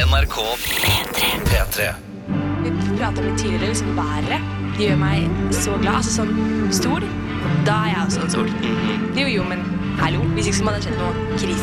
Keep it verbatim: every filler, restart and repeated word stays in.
N R K P tre. Vi pratet litt tidligere, liksom været. Det gjør meg så glad. Altså sånn stol, da er jeg også en stol. Jo, jo, men hallo, hvis ikke så må det skjedd noe krise.